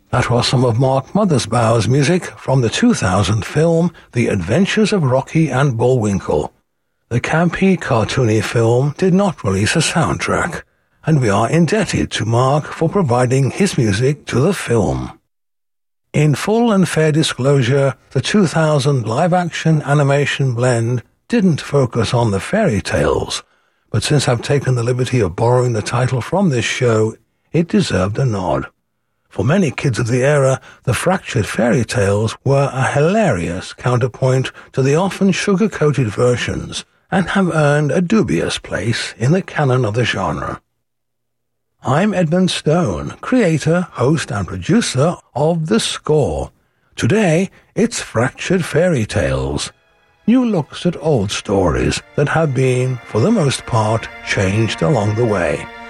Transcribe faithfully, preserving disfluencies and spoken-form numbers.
That was some of Mark Mothersbaugh's music from the two thousand film The Adventures of Rocky and Bullwinkle. The campy, cartoony film did not release a soundtrack, and we are indebted to Mark for providing his music to the film. In full and fair disclosure, the two thousand live-action animation blend didn't focus on the fairy tales, but since I've taken the liberty of borrowing the title from this show, it deserved a nod. For many kids of the era, the fractured fairy tales were a hilarious counterpoint to the often sugar-coated versions, and have earned a dubious place in the canon of the genre. I'm Edmund Stone, creator, host, and producer of The Score. Today, it's Fractured Fairy Tales, new looks at old stories that have been, for the most part, changed along the way.